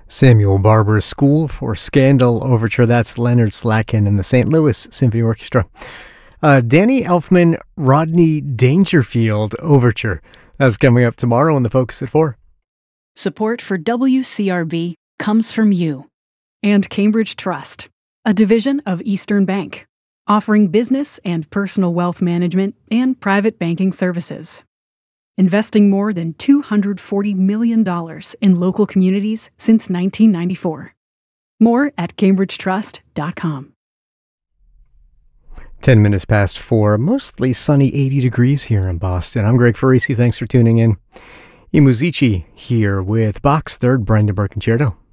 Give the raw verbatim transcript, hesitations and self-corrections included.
Samuel Barber's School for Scandal Overture. That's Leonard Slatkin and the Saint Louis Symphony Orchestra. Uh, Danny Elfman, Rodney Dangerfield Overture. That's coming up tomorrow on the Focus at four. Support for W C R B comes from you. And Cambridge Trust, a division of Eastern Bank, offering business and personal wealth management and private banking services. Investing more than two hundred forty million dollars in local communities since nineteen ninety-four. More at cambridge trust dot com. Ten minutes past four, mostly sunny eighty degrees here in Boston. I'm Greg Farisi. Thanks for tuning in. I Musici here with Bach's Third Brandenburg Concerto.